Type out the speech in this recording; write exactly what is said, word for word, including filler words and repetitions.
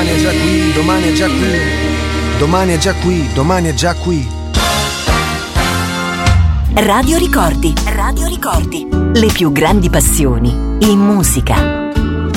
domani è già qui, domani è già qui, domani è già qui, domani è già qui. Radio Ricordi, Radio Ricordi, le più grandi passioni in musica.